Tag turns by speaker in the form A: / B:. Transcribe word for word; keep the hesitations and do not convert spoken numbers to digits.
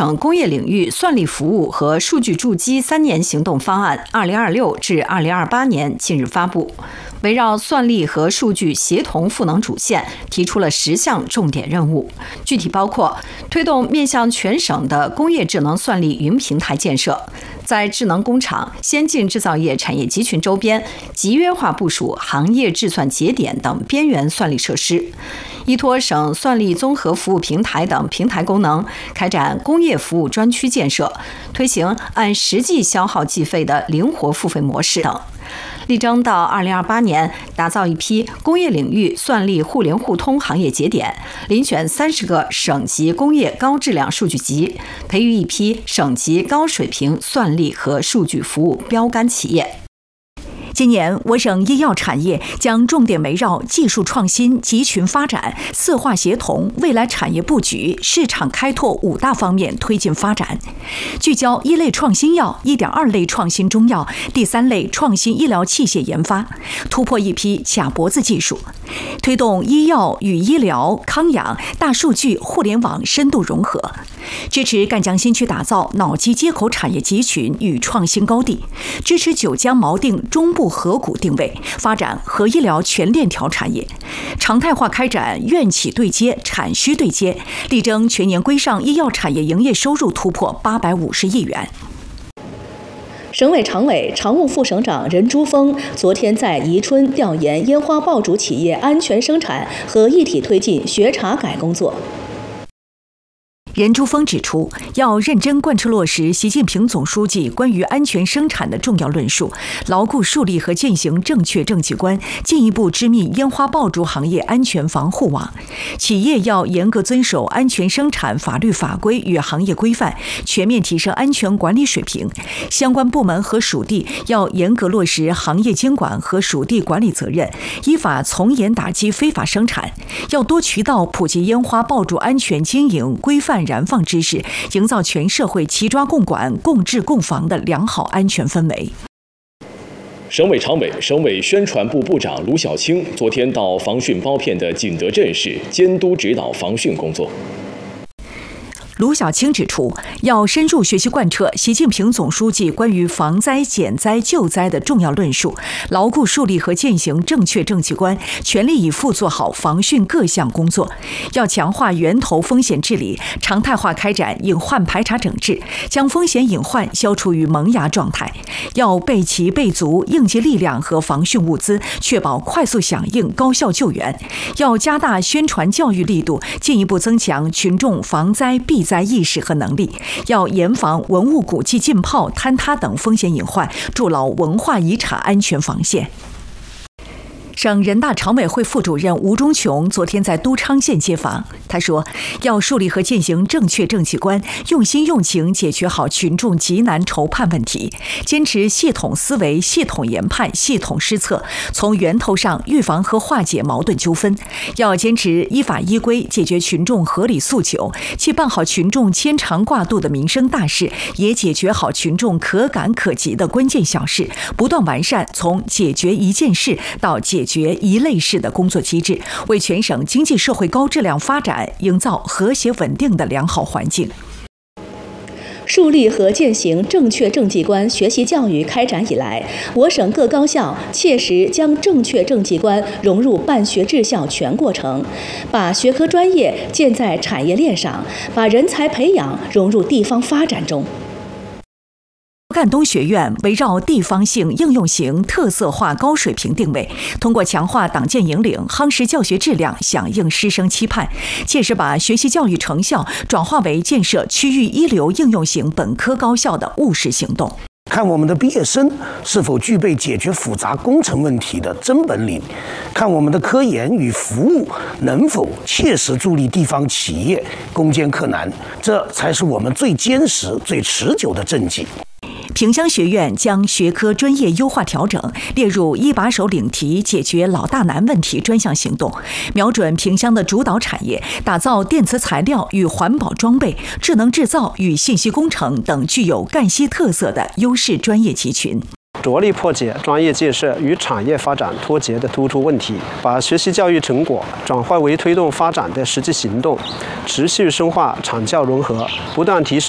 A: 省工业领域算力服务和数据筑基三年行动方案（二零二六至二零二八年）近日发布，围绕算力和数据协同赋能主线，提出了十项重点任务，具体包括推动面向全省的工业智能算力云平台建设，在智能工厂、先进制造业产业集群周边集约化部署行业制算节点等边缘算力设施，依托省算力综合服务平台等平台功能，开展工业服务专区建设，推行按实际消耗计费的灵活付费模式等，力争到二零二八年打造一批工业领域算力互联互通行业节点，遴选三十个省级工业高质量数据集，培育一批省级高水平算力和数据服务标杆企业。
B: 今年，我省医药产业将重点围绕技术创新、集群发展、四化协同、未来产业布局、市场开拓五大方面推进发展，聚焦一类创新药、一点二类创新中药、第三类创新医疗器械研发，突破一批卡脖子技术，推动医药与医疗、康养、大数据、互联网深度融合，支持赣江新区打造脑机接口产业集群与创新高地，支持九江锚定中部河谷定位，发展核医疗全链条产业，常态化开展院企对接、产需对接，力争全年规上医药产业营业收入突破八百五十亿元。
C: 省委常委、常务副省长任珠峰昨天在宜春调研烟花爆竹企业安全生产和一体推进学查改工作。
B: 任珠峰指出，要认真贯彻落实习近平总书记关于安全生产的重要论述，牢固树立和践行正确政绩观，进一步织密烟花爆竹行业安全防护网。企业要严格遵守安全生产法律法规与行业规范，全面提升安全管理水平。相关部门和属地要严格落实行业监管和属地管理责任，依法从严打击非法生产。要多渠道普及烟花爆竹安全经营规范燃放知识，营造全社会齐抓共管、共治共防的良好安全氛围。
D: 省委常委、省委宣传部部长卢小青昨天到防汛包片的景德镇市监督指导防汛工作。
B: 卢小青指出，要深入学习贯彻习近平总书记关于防灾减灾救灾的重要论述，牢固树立和践行正确政绩观，全力以赴做好防汛各项工作。要强化源头风险治理，常态化开展隐患排查整治，将风险隐患消除于萌芽状态。要备齐备足应急力量和防汛物资，确保快速响应、高效救援。要加大宣传教育力度，进一步增强群众防灾避灾意识和能力，要严防文物古迹浸泡、坍塌等风险隐患，筑牢文化遗产安全防线。省人大常委会副主任吴忠琼昨天在都昌县接访，他说，要树立和践行正确政绩观，用心用情解决好群众急难愁盼问题，坚持系统思维、系统研判、系统施策，从源头上预防和化解矛盾纠纷。要坚持依法依规解决群众合理诉求，既办好群众牵肠挂肚的民生大事，也解决好群众可感可及的关键小事，不断完善从解决一件事到解决一类事的工作机制，为全省经济社会高质量发展营造和谐稳定的良好环境。
C: 树立和践行正确政绩观学习教育开展以来，我省各高校切实将正确政绩观融入办学治校全过程，把学科专业建在产业链上，把人才培养融入地方发展中。
B: 赣东学院围绕地方性、应用型、特色化高水平定位，通过强化党建引领、夯实教学质量，响应师生期盼，切实把学习教育成效转化为建设区域一流应用型本科高校的务实行动。
E: 看我们的毕业生是否具备解决复杂工程问题的真本领，看我们的科研与服务能否切实助力地方企业攻坚克难，这才是我们最坚实、最持久的政绩。
B: 萍乡学院将学科专业优化调整列入一把手领题解决老大难问题专项行动，瞄准萍乡的主导产业，打造电磁材料与环保装备、智能制造与信息工程等具有赣西特色的优势专业集群。
F: 着力破解专业建设与产业发展脱节的突出问题，把学习教育成果转化为推动发展的实际行动，持续深化产教融合，不断提升